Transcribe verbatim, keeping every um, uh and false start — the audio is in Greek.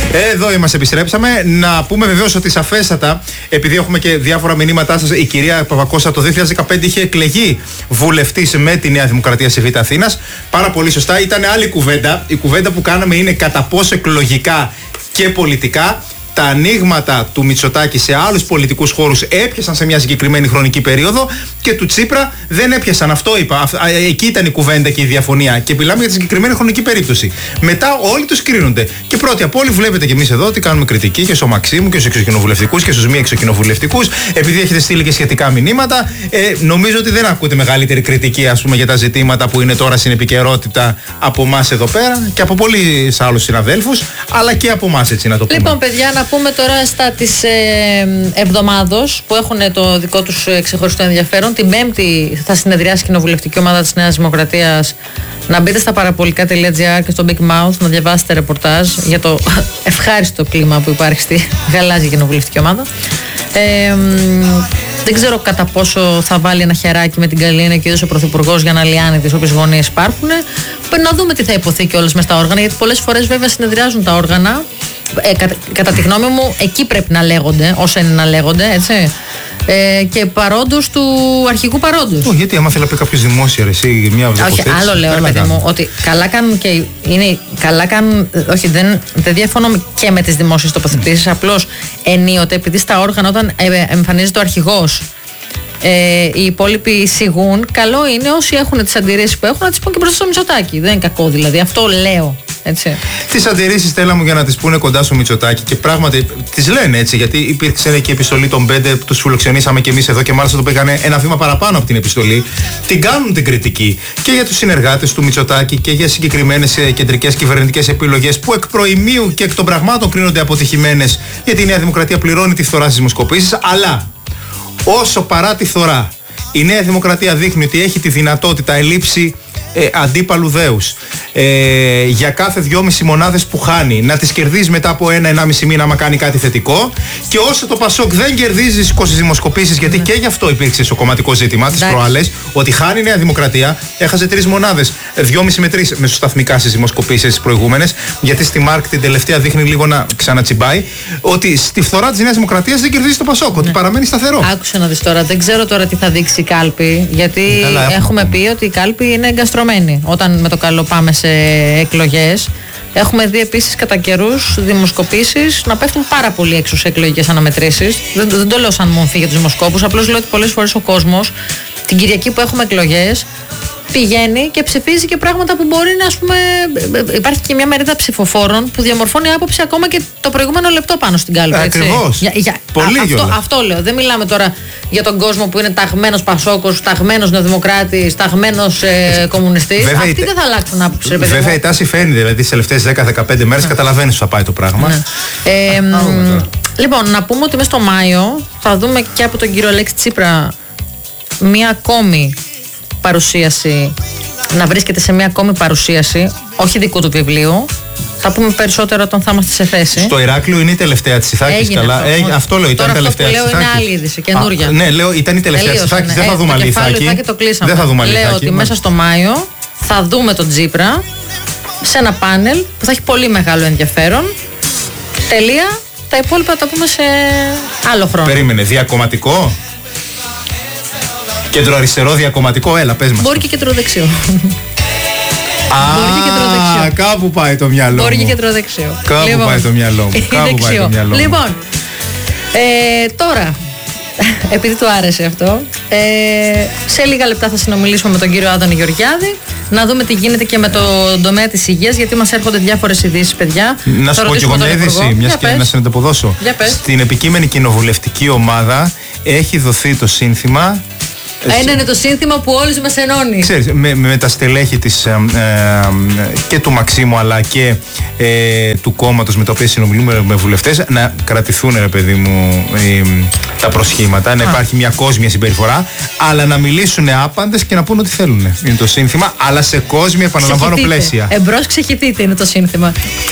Εδώ είμαστε, επιστρέψαμε. Να πούμε βεβαίως ότι σαφέστατα, επειδή έχουμε και διάφορα μηνύματά σας, η κυρία Παπακώστα το δύο χιλιάδες δεκαπέντε είχε εκλεγεί βουλευτής με τη Νέα Δημοκρατία στη Β' Αθήνας. Πάρα πολύ σωστά. Ήταν άλλη κουβέντα. Η κουβέντα που κάναμε είναι κατά πόσο εκλογικά και πολιτικά τα ανοίγματα του Μητσοτάκη σε άλλους πολιτικούς χώρους έπιασαν σε μια συγκεκριμένη χρονική περίοδο και του Τσίπρα δεν έπιασαν. Αυτό είπα. Εκεί ήταν η κουβέντα και η διαφωνία. Και μιλάμε για τη συγκεκριμένη χρονική περίπτωση. Μετά όλοι τους κρίνονται. Και πρώτοι από όλοι βλέπετε και εμείς εδώ ότι κάνουμε κριτική και στο Μαξίμου και στους εξοκοινοβουλευτικούς και στους μη εξοκοινοβουλευτικούς. Επειδή έχετε στείλει και σχετικά μηνύματα, ε, νομίζω ότι δεν ακούτε μεγαλύτερη κριτική, ας πούμε, για τα ζητήματα που είναι τώρα στην επικαιρότητα από εμάς εδώ πέρα και από πολλοί άλλους συναδέλφους, αλλά και από εμάς, έτσι να το πούμε. Λοιπόν, παιδιά, να πούμε τώρα στα της ε, εβδομάδος που έχουν το δικό τους ξεχωριστό ενδιαφέρον. Την Πέμπτη θα συνεδριάσει η κοινοβουλευτική ομάδα της Νέας Δημοκρατίας. Να μπείτε στα παραπολικά τελεία τζι άρ και στο Big Mouth να διαβάσετε ρεπορτάζ για το ευχάριστο κλίμα που υπάρχει στη γαλάζια κοινοβουλευτική ομάδα. Ε, δεν ξέρω κατά πόσο θα βάλει ένα χεράκι με την Καλίνα και ο Πρωθυπουργός για να λιάνει τις όποιες γωνίες υπάρχουν. Να δούμε τι θα υποθεί κιόλας μες στα όργανα, γιατί πολλές φορές βέβαια συνεδριάζουν τα όργανα. Ε, κατά, κατά τη γνώμη μου, εκεί πρέπει να λέγονται, όσα είναι να λέγονται, έτσι. Ε, και παρόντος του αρχικού παρόντος. Oh, γιατί άμα θέλει να πει κάποιος δημόσια, ρε, εσύ, μια όχι, άλλο λέω, ρε παιδί μου, ότι καλά κάνουν και είναι, καλά κάνουν, όχι, δεν, δεν διαφωνώ και με τις δημόσιες τοποθετήσεις, mm. απλώς ενίοτε, επειδή στα όργανα όταν ε, εμφανίζεται ο αρχηγός, Ε, οι υπόλοιποι εισηγούν, καλό είναι όσοι έχουν τις αντιρρήσεις που έχουν να τις πούν και μπροστά στο Μητσοτάκη. Δεν είναι κακό δηλαδή, αυτό λέω. Έτσι. Τις αντιρρήσεις Στέλλα μου για να τις πούνε κοντά στο Μητσοτάκη και πράγματι τις λένε έτσι, γιατί υπήρξε και επιστολή των πέντε, τους φιλοξενήσαμε και εμείς εδώ και μάλιστα το πήγανε ένα βήμα παραπάνω από την επιστολή. Την κάνουν την κριτική και για τους συνεργάτες του Μητσοτάκη και για συγκεκριμένες κεντρικές κυβερνητικές επιλογές που εκ προημίου και εκ των πραγμάτων κρίνονται αποτυχημένες, γιατί η Νέα Δημοκρατία πληρώνει τη φθορά στις δημοσκοπήσεις, αλλά όσο παρά τη φθορά η Νέα Δημοκρατία δείχνει ότι έχει τη δυνατότητα ελήψη ε, αντίπαλου δέους ε, για κάθε δυόμιση μονάδες που χάνει να τις κερδίζει μετά από ένα ενάμιση μήνα άμα κάνει κάτι θετικό, και όσο το Πασόκ δεν κερδίζει στις δημοσκοπήσεις, γιατί ναι. και γι' αυτό υπήρξε στο κομματικό ζήτημα τις προάλλες, ότι χάνει η Νέα Δημοκρατία, έχασε τρεις μονάδες, δυόμιση με τρεις μεσοσταθμικά στις δημοσκοπήσεις τις προηγούμενες, γιατί στη ΜΑΡΚ την τελευταία δείχνει λίγο να ξανατσιμπάει, ότι στη φθορά της Νέας Δημοκρατίας δεν κερδίζει το Πασόκ, ναι. ότι παραμένει σταθερό. Άκουσε να δεις τώρα, δεν ξέρω τώρα τι θα δείξει η κάλπη, γιατί Καλά, έχουμε πει ότι η κάλπη είναι εγκαστρωμένη. Όταν με το καλό πάμε σε εκλογές, έχουμε δει επίσης κατά καιρούς δημοσκοπήσεις να πέφτουν πάρα πολύ έξω σε εκλογικές αναμετρήσεις. Δεν, δεν το λέω σαν μορφή για τους δημοσκόπους, απλώς λέω ότι πολλές φορές ο κόσμος την Κυριακή που έχουμε εκλογές πηγαίνει και ψηφίζει και πράγματα που μπορεί να, ας πούμε, υπάρχει και μια μερίδα ψηφοφόρων που διαμορφώνει άποψη ακόμα και το προηγούμενο λεπτό πάνω στην κάλπη. Ακριβώς. Για, για, Πολύ α, αυτό, αυτό λέω. Δεν μιλάμε τώρα για τον κόσμο που είναι ταγμένος Πασόκος, ταγμένος Νεοδημοκράτης, ταγμένος ε, κομμουνιστής. Βέβαια, Αυτοί δεν θα αλλάξουν άποψη. Βέβαια η τάση φαίνεται, δηλαδή τις τελευταίες δέκα με δεκαπέντε μέρες ναι. καταλαβαίνεις που θα πάει το πράγμα. Ναι. Ε, μ, λοιπόν, να πούμε ότι μέσα στο Μάιο θα δούμε και από τον κύριο Αλέξη Τσίπρα μία ακόμη παρουσίαση, να βρίσκεται σε μια ακόμη παρουσίαση, όχι δικού του βιβλίου. Θα πούμε περισσότερο όταν θα είμαστε σε θέση. Στο Ηράκλειο είναι η τελευταία της Ιθάκης. Καλά. Αυτό, ε, αυτό λέω, ήταν η τελευταία της Ιθάκης. Λέω είναι άλλη είδηση, καινούρια. Α, ναι, λέω ήταν η τελευταία της Ιθάκης. Δεν θα δούμε άλλη Ιθάκη. Δεν θα δούμε άλλη Ιθάκη. Λέω ότι μέσα στο Μάιο θα δούμε τον Τσίπρα σε ένα πάνελ που θα έχει πολύ μεγάλο ενδιαφέρον. Τελεία. Τα υπόλοιπα θα τα πούμε σε άλλο χρόνο. Περίμενε, διακομματικό. Κεντροαριστερό, διακομματικό, έλα πες μας. Μπορεί και κεντροδεξιό. Α, κάπου πάει το μυαλό μου. Μπορεί και κεντροδεξιό. Κάπου λοιπόν, πάει το μυαλό μου. Κάπου πάει το μυαλό μου. Λοιπόν, ε, τώρα, επειδή του άρεσε αυτό, ε, σε λίγα λεπτά θα συνομιλήσουμε με τον κύριο Άδωνη Γεωργιάδη, να δούμε τι γίνεται και με το τομέα της υγείας, γιατί μας έρχονται διάφορες ειδήσεις, παιδιά. Να σου πω και εγώ μια είδηση, μιας και να σε ανταποδώσω. Στην επικείμενη κοινοβουλευτική ομάδα έχει δοθεί το σύνθημα. Ένα είναι το σύνθημα που όλους μας ενώνει. Ξέρεις, με, με τα στελέχη της, ε, ε, και του Μαξίμου αλλά και ε, του κόμματος με τα οποία συνομιλούμε με βουλευτές, να κρατηθούν, ρε παιδί μου, ε, τα προσχήματα, να υπάρχει μια κόσμια συμπεριφορά, αλλά να μιλήσουν άπαντες και να πούν ό,τι θέλουν. Είναι το σύνθημα, αλλά σε κόσμια, επαναλαμβάνω, πλαίσια. Εμπρός ξεχυτείτε είναι το σύνθημα.